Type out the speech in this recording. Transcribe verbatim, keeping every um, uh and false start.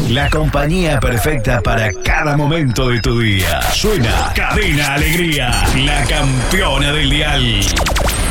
La compañía perfecta para cada momento de tu día. Suena Cadena Alegría, la campeona del dial.